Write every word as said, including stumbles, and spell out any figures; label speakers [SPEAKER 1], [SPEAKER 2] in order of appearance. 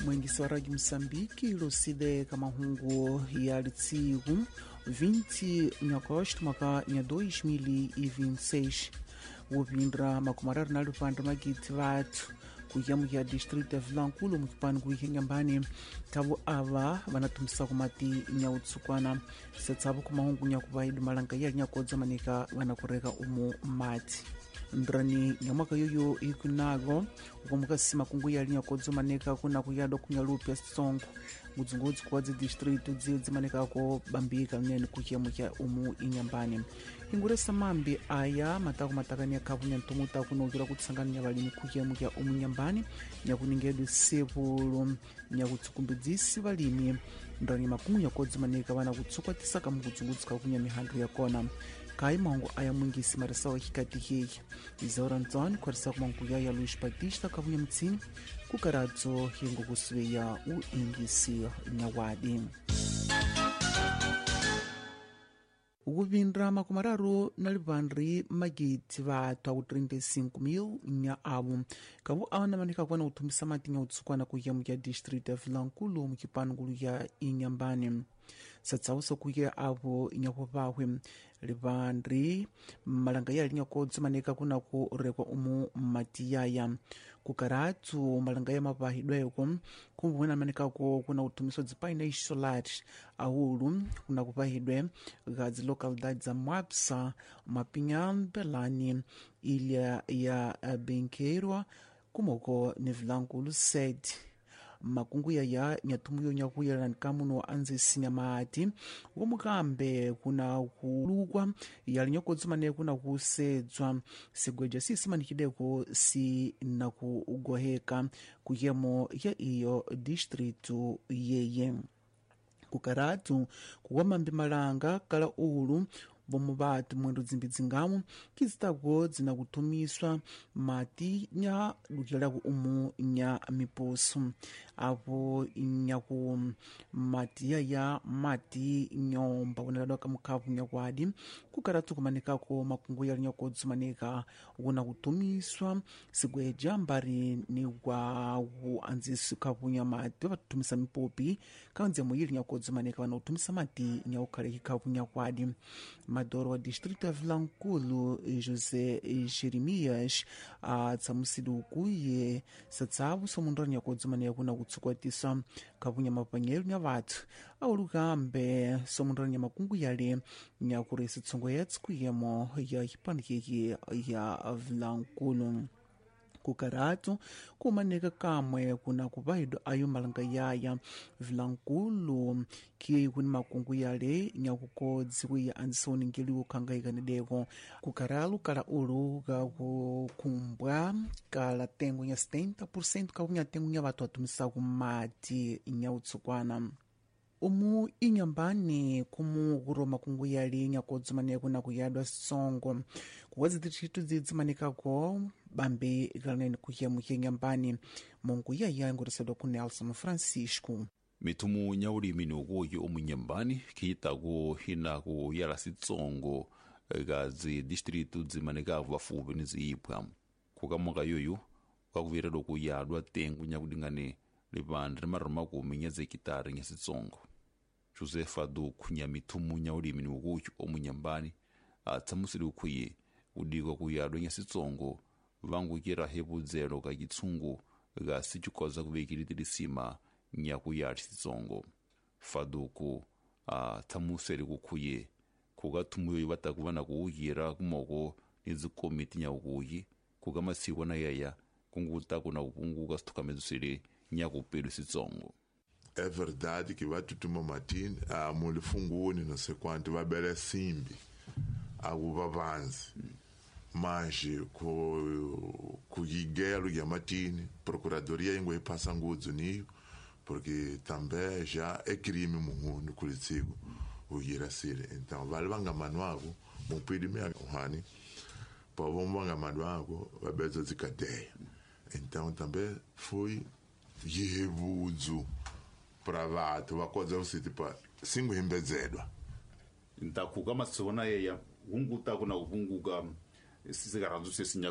[SPEAKER 1] Mwengisi wa Rádio Moçambique lucide kama hungu ya litsiku vinte de agosto mwaka ya dois mil e vinte e seis wopindra makumarari na lupandra magiti vatu kuyamu ya distrito ya Vilankulu mukipani kuike nyambani tabu ava vanatumisa kumati nyautsukwana setsabu kumahungu nyakuvaidi malanga yali nyakodza manika vanakureka umu mati ndrani nyamwaka yoyo ikunago ukomukasima kungu yali nyakodza manika kuna kuyadwa kunyalupya songo mudzungudzi kuwadzi distrito dzidzi manekako bambika nene kuchiyamucha umu inyambani inguresa mambi aya matako matakani yakhavunya ntumuta kunokera kutsanganya valimi kuchiyamucha umu nyambani nyakuningedwe sepulu nyakutsukumbidzisi valimi ndrani makumu nyakodzi maneka vana kutsukwatisa mukudzungudzi kakunya mihandu yakona kai mahungu aya mwingisi marisawa hikati heyi izaura ntsoni khwarisa kumangu yaya Luís Batista kavunya mtsini kukaradzo hingo kusuveya uingisi nyawadi ukuvindra makumararu na livandri magiti vatu au trinta e cinco mil nya avu kavu awana manika kuana utumisa mati nya utsukwana kuyamu ya distrito ya Vilankulu mukipangulu ya inyambani satsausa kuya avo inyakuvahwe livandri malanga yali nyakodzi maneka kuna kurekwa umu mati yaya kukaratu malanga ya mavahidweko kumvuna manekako kuna utumiswa dzipaina solar aulu kuna kuvahidwe gadzi localidade za Mwapsa Mapinha Belani ilha ya Benqueirwa kumoko ni Vilankulu sede makungu yaya nyatumuyo nyakuyela nkamuno anzisinya maati womukambe kuna kulukwa yali nyakodzi mane kuna kusedzwa sigweja sisimanikideko si na kugoheka kuyemo ya iyo distritu yeye kukaratu kuwamambi malanga kala ulu vomu vatu mwendo dzimbidzingamu kizitako dzina kutumiswa mati nya lukelaku umu nya miposu apo nyaku mati yaya mati nyomba unakadwaka mukhavu nyakwadi kukaratu kumanekako makungu yali nyakodzi maneka una kutumiswa sigweja mbari ni wawu anzisi khavu nya mati vatutumisa mipopi kanzemo yili nyakodzi maneka vana utumisa mati nyaukhaleki khavu nyakwadi madoro wa distrito ya Vilankulu José Jeremias atsamusidi ukuye satsavu somundu nyakodzi mane kuna kutsukwatisa kavunya mapanyelu nya vatu aulukambe somundu nya makungu yale nyakuresi tsongo yatsikuyemo ya hipandi keki ya Vilankulu kukaratu kumaneka kamwe kuna kuvahidwa ayo malanga yaya Vilankulu kiye kuni makungu yale nyakukodzi kuya anzisoningeli ukhangayikanideko kukaralu kala ulu kakukumbwa kala tengo nya setenta por cento kakunya tengo nya vatu atumisa kumati nya utsukwana umu inyambani kumu kuro makungu yali nyakodzi mane kuna kuyadwa songo kuwadzi distritu dzidzi manekako bambe ikanene kuyamuya nyambani mungu yaya ingurisedwa ku Nelson Francisco
[SPEAKER 2] mitumu nyaulimi ni ukuyo umu nyambani kiyitako hinaku yala sitsongo gazi distritu dzimanekavu vafupi niziyipwa kukamuka yoyo kwakuviredwa kuyadwa tengu nyakudingane livandre maroma kumi nya zekitari nya sitsongo Josefa do kunya mitumu nyaulimi ni ukuyo umu nyambani atsamusiri ukuye udikwa kuyadwa nya sitsongo vangu kira hebu zero ka kitsungu ga sichukoza kuvekilitiri sima nyakuyali sitsongo faduku a tamuseri kukuye kugatumuyo batakubana kuugira kumoko nizikomiti nyakuyi kugamasiwa na yaya kunguta kuna upunguka situkamezusiri nyakupelu sitsongo.
[SPEAKER 3] É verdade que vai tutuma matini a mulifunguni não sei quanto vai bele simbi a uva vanzi mas ku kugigelo ya matini procuradoria ingwe passa ngudzo niyo porque também já é crime mundo kulitigo ugira sire então vale vanga manuago mupidi me hani pa vanga manuago vabezo zikadeia então também foi yebuzo para vatu vakoza usiti pa singu himbezedwa
[SPEAKER 2] ntakuka masona yeya unguta kuna upunguka sisi garanzo sisi